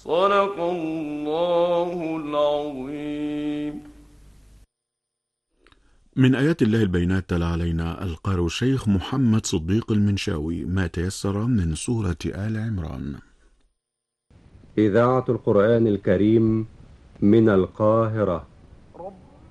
صدق الله العظيم. من آيات الله البينات تلا علينا القارئ الشيخ محمد صديق المنشاوي ما تيسر من سورة آل عمران. إذاعة القرآن الكريم من القاهرة.